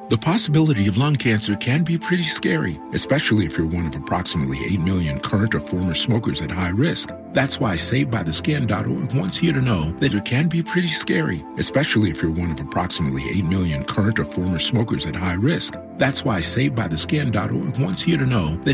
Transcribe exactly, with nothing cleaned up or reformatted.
The possibility of lung cancer can be pretty scary, especially if you're one of approximately eight million current or former smokers at high risk. That's why Saved By The Skin dot org wants you to know that it can be pretty scary, especially if you're one of approximately eight million current or former smokers at high risk. That's why Saved By The Skin dot org wants you to know that